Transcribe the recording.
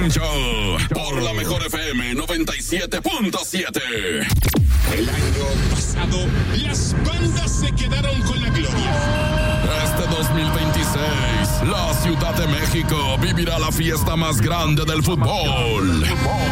Morning Show por la mejor FM 97.7. El año pasado, las bandas se quedaron con la gloria. Este 2026, la Ciudad de México vivirá la fiesta más grande del fútbol.